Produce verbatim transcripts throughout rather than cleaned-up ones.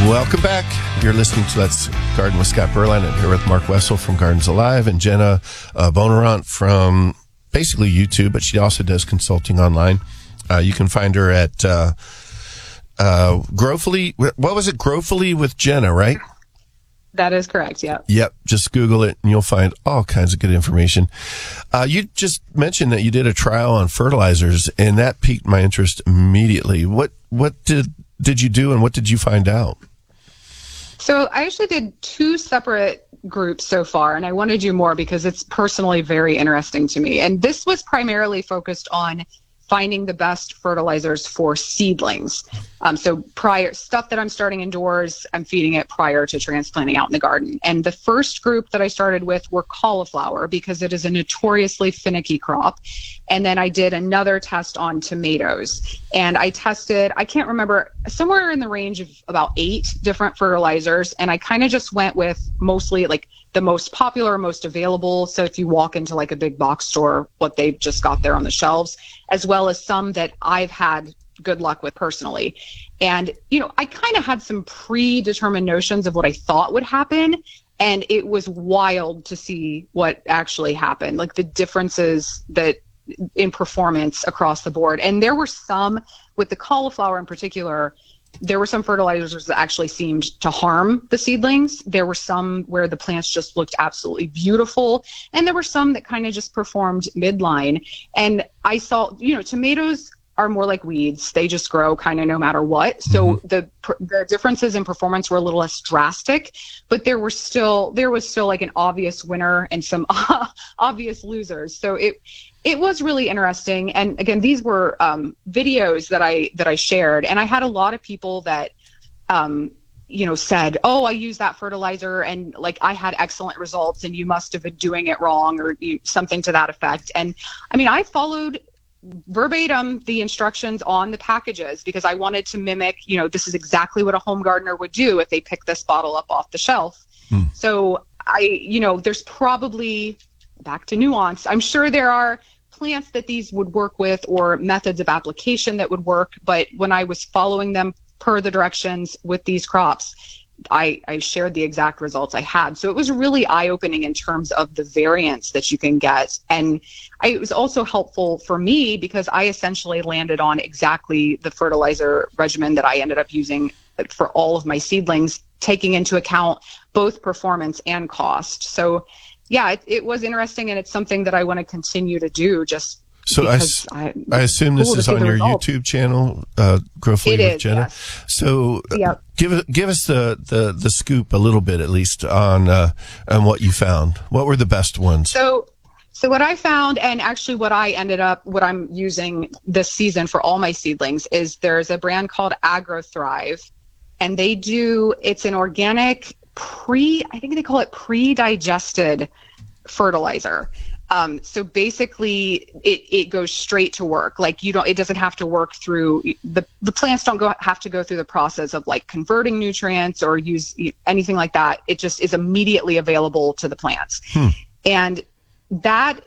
Welcome back. You're listening to Let's Garden with Scott Berline. I'm here with Mark Wessel from Gardens Alive and Jenna uh, Bonerant from basically YouTube, but she also does consulting online. Uh, you can find her at uh, uh, Growfully. What was it? Growfully with Jenna, right? That is correct, yeah. Yep. Just Google it and you'll find all kinds of good information. Uh, you just mentioned that you did a trial on fertilizers, and that piqued my interest immediately. What what did did you do, and what did you find out? So I actually did two separate groups so far, and I want to do more because it's personally very interesting to me. And this was primarily focused on finding the best fertilizers for seedlings. Um, so prior stuff that I'm starting indoors, I'm feeding it prior to transplanting out in the garden. And the first group that I started with were cauliflower because it is a notoriously finicky crop. And then I did another test on tomatoes. And I tested, I can't remember, somewhere in the range of about eight different fertilizers. And I kind of just went with mostly like the most popular, most available. So if you walk into like a big box store, what they've just got there on the shelves, as well as some that I've had good luck with personally. And, you know, I kind of had some predetermined notions of what I thought would happen. And it was wild to see what actually happened, like the differences that in performance across the board. And there were some with the cauliflower in particular, there were some fertilizers that actually seemed to harm the seedlings. There were some where the plants just looked absolutely beautiful. And there were some that kind of just performed midline. And I saw, you know, tomatoes are more like weeds. They just grow kind of no matter what. So mm-hmm. the the differences in performance were a little less drastic, but there were still, there was still like an obvious winner and some obvious losers. So it, It was really interesting. And again, these were um, videos that I that I shared. And I had a lot of people that, um, you know, said, oh, I used that fertilizer and like I had excellent results and you must have been doing it wrong or you, something to that effect. And I mean, I followed verbatim the instructions on the packages because I wanted to mimic, you know, this is exactly what a home gardener would do if they pick this bottle up off the shelf. Hmm. So I, you know, there's probably... back to nuance. I'm sure there are plants that these would work with or methods of application that would work, but when I was following them per the directions with these crops, I, I shared the exact results I had. So it was really eye-opening in terms of the variance that you can get. And I, it was also helpful for me because I essentially landed on exactly the fertilizer regimen that I ended up using for all of my seedlings, taking into account both performance and cost. So yeah, it, it was interesting, and it's something that I want to continue to do. Just so I, I, I assume this is on your results. YouTube channel, uh, Growfully with is, Jenna. Yes. So uh, yep. give give us the, the, the scoop a little bit, at least on uh, on what you found. What were the best ones? So, so what I found, and actually what I ended up, what I'm using this season for all my seedlings, is there's a brand called AgroThrive, and they do. It's an organic. Pre, I think they call it pre-digested fertilizer. Um, so basically, it, it goes straight to work. Like you don't, it doesn't have to work through the the plants don't go have to go through the process of like converting nutrients or use anything like that. It just is immediately available to the plants, hmm. and that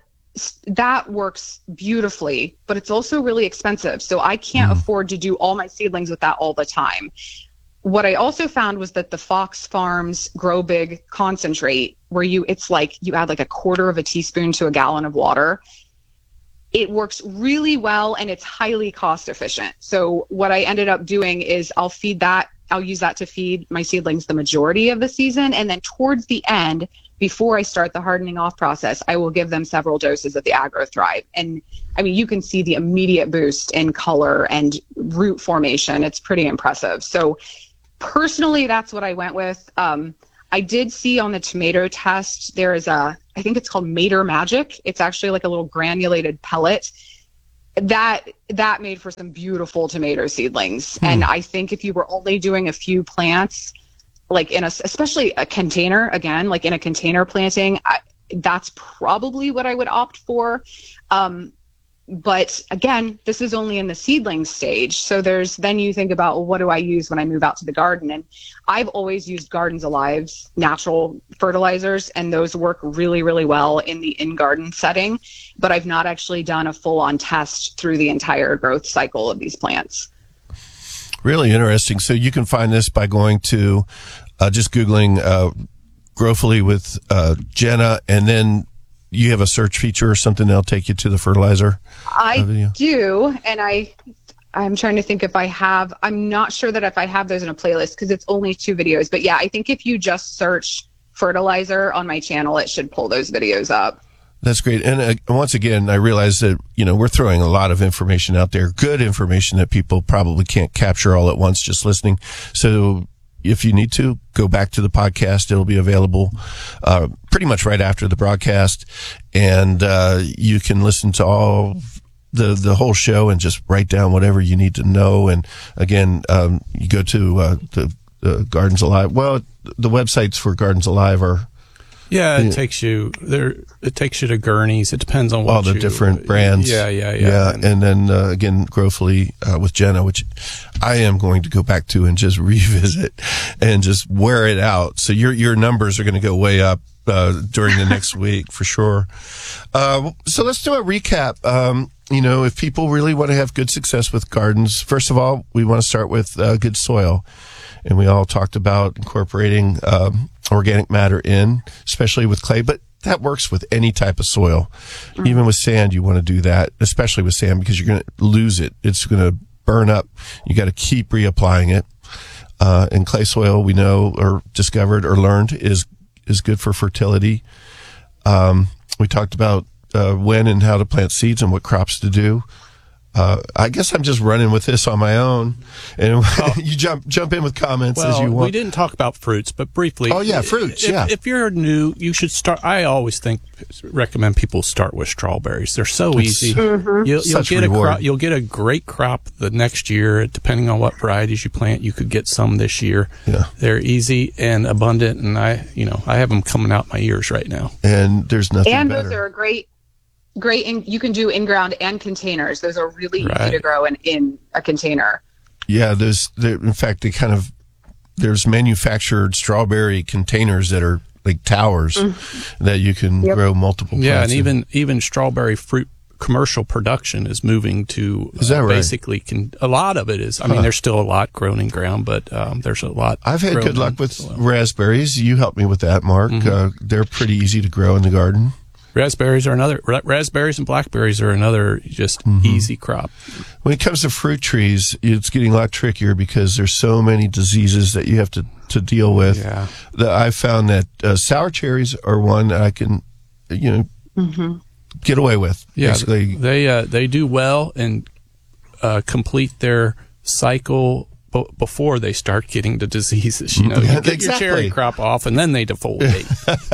that works beautifully. But it's also really expensive, so I can't hmm. afford to do all my seedlings with that all the time. What I also found was that the Fox Farms Grow Big concentrate, where you, it's like you add like a quarter of a teaspoon to a gallon of water. It works really well and it's highly cost efficient. So what I ended up doing is I'll feed that, I'll use that to feed my seedlings the majority of the season. And then towards the end, before I start the hardening off process, I will give them several doses of the AgroThrive. And I mean, you can see the immediate boost in color and root formation. It's pretty impressive. So personally, that's what I went with. Um, I did see on the tomato test, there is a, I think it's called Mater Magic. It's actually like a little granulated pellet that that made for some beautiful tomato seedlings. Hmm. And I think if you were only doing a few plants, like in a, especially a container, again, like in a container planting, I, that's probably what I would opt for. Um, But again, this is only in the seedling stage. So there's, then you think about, well, what do I use when I move out to the garden? And I've always used Gardens Alive's natural fertilizers, and those work really, really well in the in-garden setting. But I've not actually done a full-on test through the entire growth cycle of these plants. Really interesting. So you can find this by going to uh, just Googling uh, Growfully with uh, Jenna, and then you have a search feature or something that'll take you to the fertilizer. I do, and I, I'm trying to think if I have. I'm not sure that if I have those in a playlist because it's only two videos. But yeah, I think if you just search fertilizer on my channel, it should pull those videos up. That's great. And uh, once again, I realize that, you know, we're throwing a lot of information out there, good information that people probably can't capture all at once just listening. So if you need to, go back to the podcast. It'll be available uh, pretty much right after the broadcast. And uh, you can listen to all the the whole show and just write down whatever you need to know. And again, um, you go to uh, the, the Gardens Alive. Well, the websites for Gardens Alive are... Yeah, it yeah. takes you there. It takes you to Gurney's. It depends on what all the you, different brands. Yeah, yeah, yeah. yeah. And, and then uh, again, Growfully uh, with Jenna, which I am going to go back to and just revisit and just wear it out. So your your numbers are going to go way up uh, during the next week for sure. Uh, so let's do a recap. Um, you know, if people really want to have good success with gardens, first of all, we want to start with uh, good soil. And we all talked about incorporating um, organic matter in, especially with clay, but that works with any type of soil. Mm-hmm. Even with sand, you want to do that, especially with sand, because you're going to lose it. It's going to burn up. You got to keep reapplying it. Uh, and clay soil, we know or discovered or learned is is good for fertility. Um, we talked about uh, when and how to plant seeds and what crops to do. Uh, I guess I'm just running with this on my own, and oh. you jump jump in with comments well, as you want. We didn't talk about fruits, but briefly. Oh yeah, fruits. If, yeah. If you're new, you should start. I always think recommend people start with strawberries. They're so it's, easy. Mm-hmm. You'll, you'll get reward. a crop, you'll get a great crop the next year, depending on what varieties you plant. You could get some this year. Yeah. They're easy and abundant, and I, you know, I have them coming out my ears right now. And there's nothing and better. And those are a great. Great, in, you can do in-ground and containers. Those are really right. easy to grow in, in a container. Yeah, there's, there, in fact, they kind of, there's manufactured strawberry containers that are like towers mm-hmm. that you can yep. grow multiple plants. Yeah, and in. even even strawberry fruit commercial production is moving to is that uh, right? basically can, a lot of it is. I huh. mean, there's still a lot grown in ground, but um, there's a lot. I've had good luck with soil. raspberries. You helped me with that, Mark. Mm-hmm. Uh, they're pretty easy to grow in the garden. Raspberries are another. Raspberries and blackberries are another just mm-hmm. easy crop. When it comes to fruit trees, it's getting a lot trickier because there's so many diseases that you have to, to deal with. Yeah. That I've found that uh, sour cherries are one that I can, you know, mm-hmm. get away with. Yeah, basically. they uh, they do well and uh, complete their cycle b- before they start getting the diseases. You know, you get exactly. your cherry crop off and then they defoliate.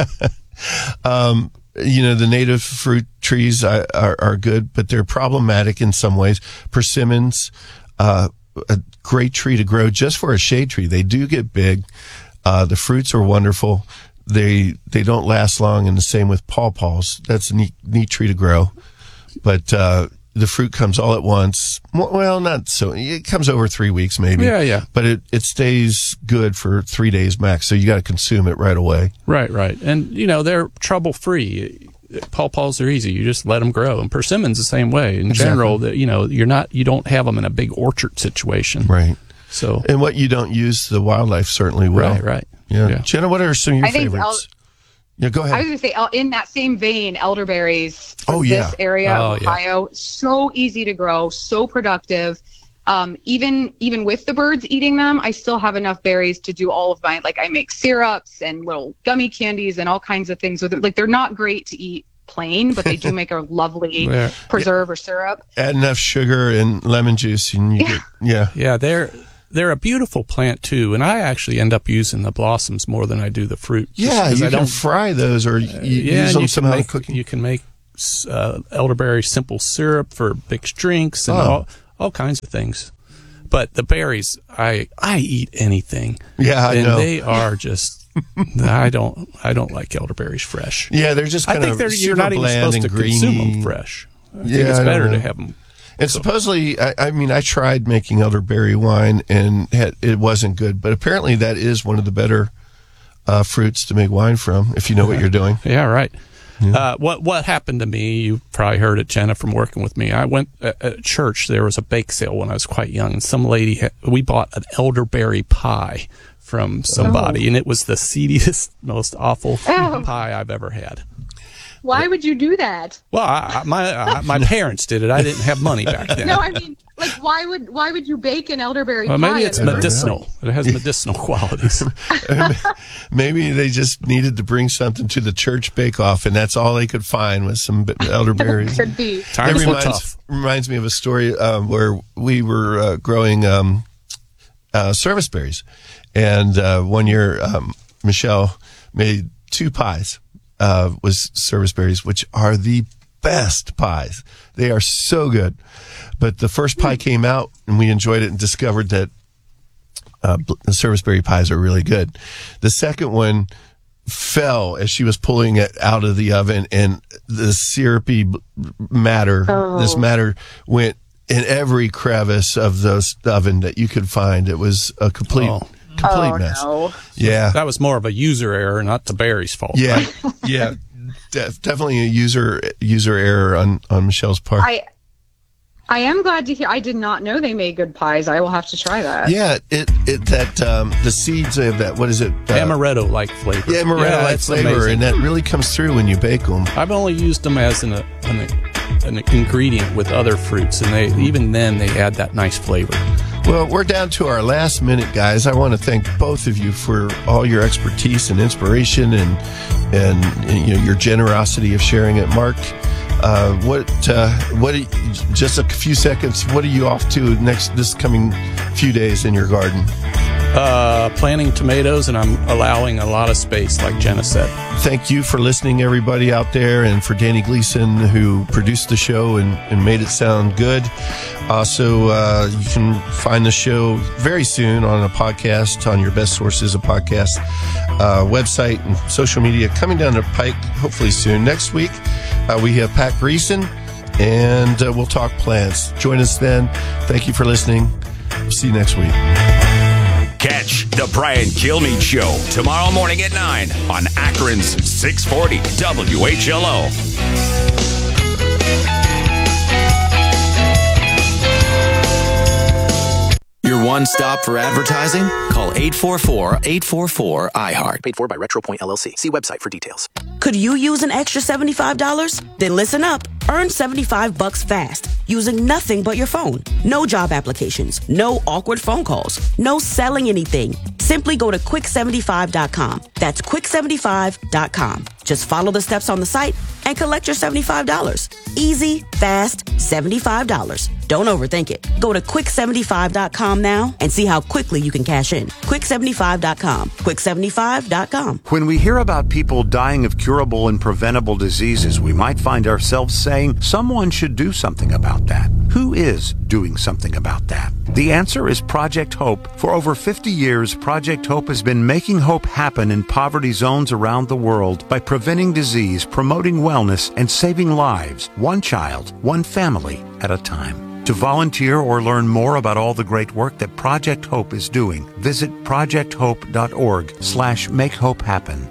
um. You know, the native fruit trees are, are, are good, but they're problematic in some ways. Persimmons, uh, a great tree to grow just for a shade tree. They do get big. Uh, the fruits are wonderful. They, they don't last long, and the same with pawpaws. That's a neat, neat tree to grow. But, uh, the fruit comes all at once. Well, not so. It comes over three weeks maybe. Yeah, yeah. But it, it stays good for three days max, so you got to consume it right away. Right, right. And, you know, they're trouble-free. Pawpaws are easy. You just let them grow. And persimmons the same way. In exactly. general, the, you know, you're not, you don't have them in a big orchard situation. Right. So. And what you don't use, the wildlife certainly will. Right, right. Yeah. yeah. Jenna, what are some of your I think favorites? I'll- Yeah, go ahead. I was going to say, in that same vein, elderberries from oh, yeah. this area oh, of Ohio, yeah. so easy to grow, so productive. Um, even even with the birds eating them, I still have enough berries to do all of my, like I make syrups and little gummy candies and all kinds of things with it. Like they're not great to eat plain, but they do make a lovely yeah. preserve yeah. or syrup. Add enough sugar and lemon juice and you yeah. get, yeah. Yeah, they're... They're a beautiful plant too, and I actually end up using the blossoms more than I do the fruit. Yeah, you I can don't, fry those, or you uh, use yeah, them you somehow can in make, cooking. You can make uh, elderberry simple syrup for mixed drinks and oh. all all kinds of things. But the berries, I I eat anything. Yeah, I and know. they are just. I don't I don't like elderberries fresh. Yeah, they're just kind I think of they're, you're not even supposed to greeny. consume them fresh. I think yeah, it's I better to have them. And supposedly, I, I mean, I tried making elderberry wine and had, it wasn't good, but apparently that is one of the better uh, fruits to make wine from, if you know what you're doing. Yeah, right. Yeah. Uh, what what happened to me? You probably heard it, Jenna, from working with me. I went at, at church. There was a bake sale when I was quite young, and some lady had, we bought an elderberry pie from somebody, oh. and it was the seediest, most awful oh. pie I've ever had. Why would you do that? Well, I, my I, my parents did it. I didn't have money back then. No, I mean, like, why would why would you bake an elderberry well, pie? Maybe it's medicinal. It has medicinal qualities. Maybe they just needed to bring something to the church bake-off, and that's all they could find was some elderberries. Could be. Times that were reminds, tough. reminds me of a story um, where we were uh, growing um, uh, service berries, and uh, one year um, Michelle made two pies. Uh, was service berries, which are the best pies. They are so good. But the first pie came out, and we enjoyed it and discovered that uh, the service berry pies are really good. The second one fell as she was pulling it out of the oven, and the syrupy matter, oh. this matter went in every crevice of the oven that you could find. It was a complete... Oh. Complete oh, mess. No. Yeah. That was more of a user error, not the berry's fault. Yeah. yeah. De- definitely a user user error on, on Michelle's part. I I am glad to hear. I did not know they made good pies. I will have to try that. Yeah, it it that um, the seeds of that, what is it? Uh, Amaretto-like flavor. Yeah, amaretto-like yeah, flavor, amazing. and that really comes through when you bake them. I've only used them as an, an, an ingredient with other fruits, and they even then they add that nice flavor. Well, we're down to our last minute, guys. I want to thank both of you for all your expertise and inspiration, and and, and you know, your generosity of sharing it. Mark, uh, what uh, what? Are you, just a few seconds. What are you off to next this coming few days in your garden? Uh, planting tomatoes, and I'm allowing a lot of space, like Jenna said. Thank you for listening, everybody out there, and for Danny Gleason, who produced the show and, and made it sound good. Also, uh, you can find the show very soon on a podcast, on your best sources of podcasts, uh, website, and social media coming down the pike, hopefully soon. Next week, uh, we have Pat Greason, and uh, we'll talk plants. Join us then. Thank you for listening. We'll see you next week. Catch the Brian Kilmeade Show tomorrow morning at nine on Akron's six forty W H L O. Your one stop for advertising? Call eight four four, eight four four, I heart. Paid for by RetroPoint L L C. See website for details. Could you use an extra seventy-five dollars? Then listen up. Earn seventy-five bucks fast using nothing but your phone. No job applications, no awkward phone calls, no selling anything. Simply go to quick seventy-five dot com. That's quick seventy-five dot com. Just follow the steps on the site and collect your seventy-five dollars. Easy, fast, seventy-five dollars. Don't overthink it. Go to quick seventy-five dot com now and see how quickly you can cash in. quick seventy-five dot com. quick seventy-five dot com. When we hear about people dying of curable and preventable diseases, we might find ourselves saying someone should do something about that. Who is doing something about that? The answer is Project Hope. For over fifty years, Project Hope has been making hope happen in poverty zones around the world by preventing disease, promoting wellness, and saving lives, one child, one family at a time. To volunteer or learn more about all the great work that Project Hope is doing, visit projecthope.org slash make hope happen.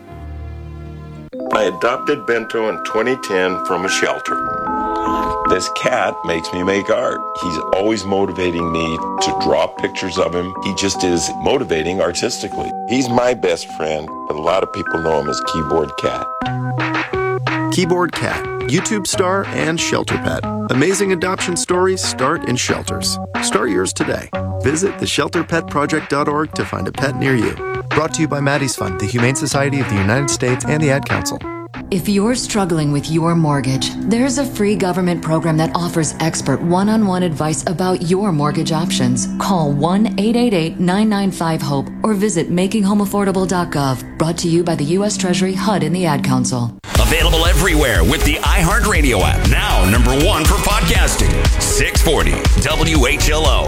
I adopted Bento in twenty ten from a shelter. This cat makes me make art. He's always motivating me to draw pictures of him. He just is motivating artistically. He's my best friend, but a lot of people know him as Keyboard Cat. Keyboard Cat, YouTube star and shelter pet. Amazing adoption stories start in shelters. Start yours today. Visit the shelter pet project dot org to find a pet near you. Brought to you by Maddie's Fund, the Humane Society of the United States, and the Ad Council. If you're struggling with your mortgage, there's a free government program that offers expert one-on-one advice about your mortgage options. Call one eight eight eight, nine nine five, HOPE or visit making home affordable dot gov. Brought to you by the U S Treasury, H U D, and the Ad Council. Available everywhere with the iHeartRadio app. Now number one for podcasting. six forty W H L O.